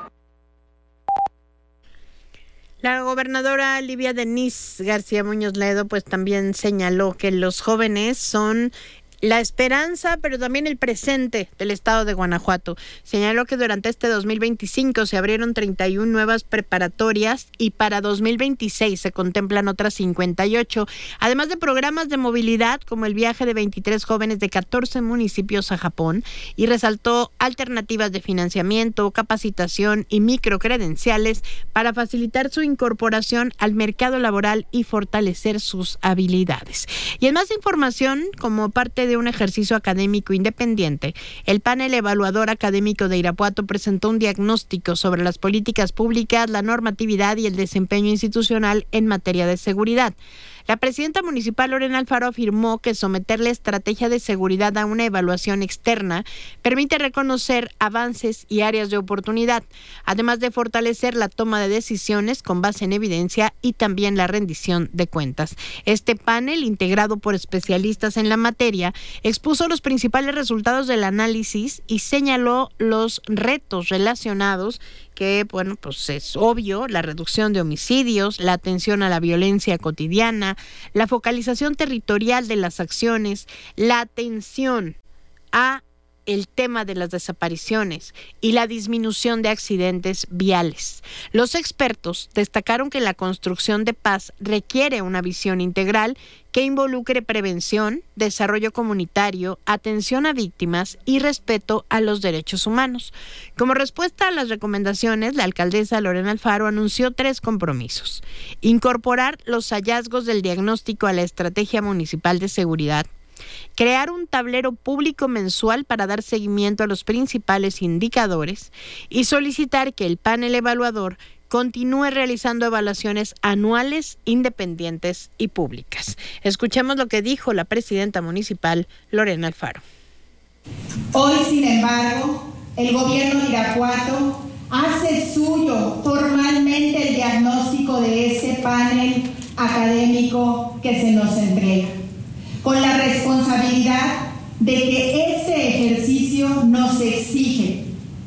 S4: La gobernadora Livia Denis García Muñoz Ledo pues también señaló que los jóvenes son la esperanza, pero también el presente del estado de Guanajuato. Señaló que durante este 2025 se abrieron 31 nuevas preparatorias y para 2026 se contemplan otras 58, además de programas de movilidad como el viaje de 23 jóvenes de 14 municipios a Japón, y resaltó alternativas de financiamiento, capacitación y microcredenciales para facilitar su incorporación al mercado laboral y fortalecer sus habilidades. Y en más información, como parte de un ejercicio académico independiente, el panel evaluador académico de Irapuato presentó un diagnóstico sobre las políticas públicas, la normatividad y el desempeño institucional en materia de seguridad. La presidenta municipal Lorena Alfaro afirmó que someter la estrategia de seguridad a una evaluación externa permite reconocer avances y áreas de oportunidad, además de fortalecer la toma de decisiones con base en evidencia y también la rendición de cuentas. Este panel, integrado por especialistas en la materia, expuso los principales resultados del análisis y señaló los retos relacionados que, bueno, pues es obvio: la reducción de homicidios, la atención a la violencia cotidiana, la focalización territorial de las acciones, la atención a el tema de las desapariciones y la disminución de accidentes viales. Los expertos destacaron que la construcción de paz requiere una visión integral que involucre prevención, desarrollo comunitario, atención a víctimas y respeto a los derechos humanos. Como respuesta a las recomendaciones, la alcaldesa Lorena Alfaro anunció 3 compromisos: incorporar los hallazgos del diagnóstico a la estrategia municipal de seguridad, crear un tablero público mensual para dar seguimiento a los principales indicadores y solicitar que el panel evaluador continúe realizando evaluaciones anuales, independientes y públicas. Escuchemos lo que dijo la presidenta municipal Lorena Alfaro.
S13: Hoy, sin embargo, el gobierno de Irapuato hace suyo formalmente el diagnóstico de ese panel académico que se nos entrega, con la responsabilidad de que ese ejercicio nos exige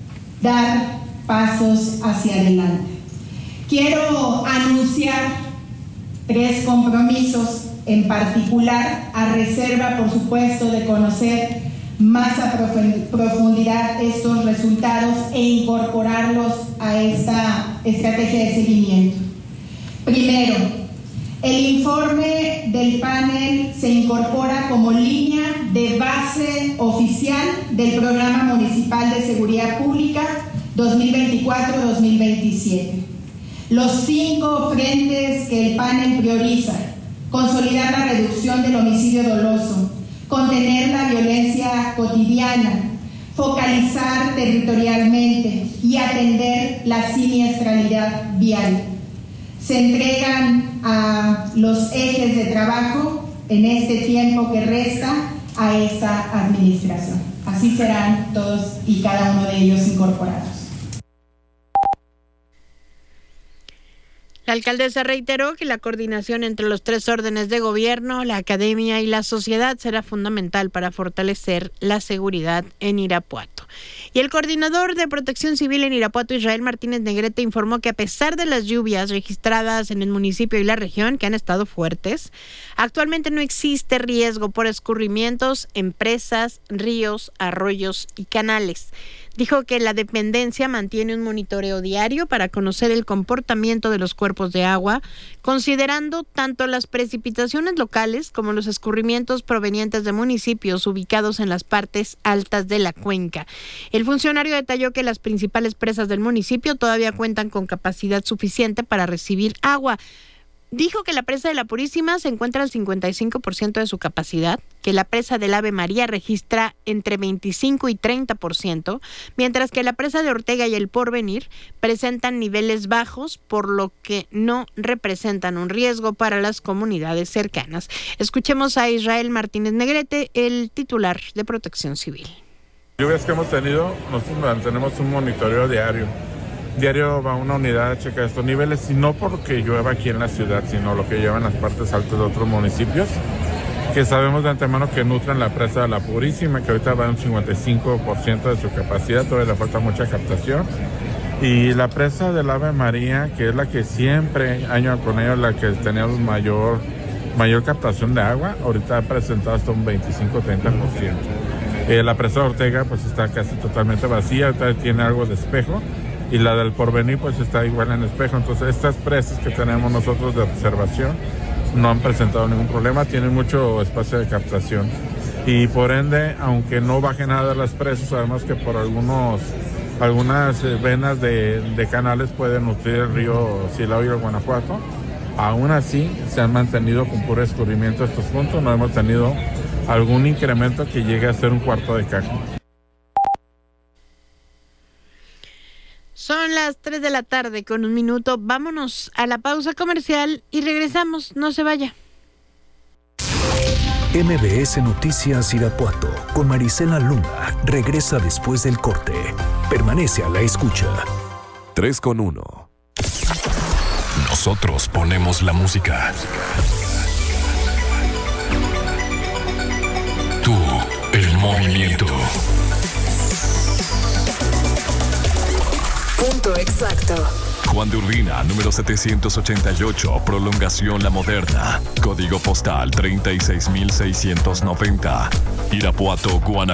S13: dar pasos hacia adelante. Quiero anunciar 3 compromisos en particular, a reserva, por supuesto, de conocer más a profundidad estos resultados e incorporarlos a esta estrategia de seguimiento. Primero, el informe del panel se incorpora como línea de base oficial del Programa Municipal de Seguridad Pública 2024-2027. Los 5 frentes que el panel prioriza: consolidar la reducción del homicidio doloso, contener la violencia cotidiana, focalizar territorialmente y atender la siniestralidad vial. Se entregan a los ejes de trabajo en este tiempo que resta a esta administración. Así serán todos y cada uno de ellos incorporados.
S4: La alcaldesa reiteró que la coordinación entre los 3 órdenes de gobierno, la academia y la sociedad será fundamental para fortalecer la seguridad en Irapuato. Y el coordinador de Protección Civil en Irapuato, Israel Martínez Negrete, informó que a pesar de las lluvias registradas en el municipio y la región, que han estado fuertes, actualmente no existe riesgo por escurrimientos en presas, ríos, arroyos y canales. Dijo que la dependencia mantiene un monitoreo diario para conocer el comportamiento de los cuerpos de agua, considerando tanto las precipitaciones locales como los escurrimientos provenientes de municipios ubicados en las partes altas de la cuenca. El funcionario detalló que las principales presas del municipio todavía cuentan con capacidad suficiente para recibir agua. Dijo que la presa de la Purísima se encuentra al 55% de su capacidad, que la presa del Ave María registra entre 25 y 30%, mientras que la presa de Ortega y el Porvenir presentan niveles bajos, por lo que no representan un riesgo para las comunidades cercanas. Escuchemos a Israel Martínez Negrete, el titular de Protección Civil.
S16: Lluvias que hemos tenido, nosotros mantenemos un monitoreo diario. Diario va una unidad a checar estos niveles, y no porque llueva aquí en la ciudad, sino lo que lleva en las partes altas de otros municipios, que sabemos de antemano que nutren la presa de la Purísima, que ahorita va en un 55% de su capacidad, todavía le falta mucha captación. Y la presa del Ave María, que es la que siempre, año con año, la que tenemos mayor mayor captación de agua. Ahorita ha presentado hasta un 25-30%. La presa de Ortega pues está casi totalmente vacía, ahorita tiene algo de espejo, y la del Porvenir pues está igual en espejo. Entonces estas presas que tenemos nosotros de observación no han presentado ningún problema, tienen mucho espacio de captación. Y por ende, aunque no baje nada de las presas, sabemos que por algunas venas de canales pueden nutrir el río Silao y el Guanajuato. Aún así, se han mantenido con puro escurrimiento estos puntos, no hemos tenido algún incremento que llegue a ser un cuarto de caja.
S4: Son las 3 de la tarde con 1 minuto. Vámonos a la pausa comercial y regresamos. No se vaya.
S2: MBS Noticias Irapuato con Marisela Luna regresa después del corte. Permanece a la escucha.
S28: 3:1. Nosotros ponemos la música. Tú, el movimiento.
S1: Punto exacto.
S3: Juan de Urbina, número 788, Prolongación La Moderna. Código postal 36690. Irapuato, Guanajuato.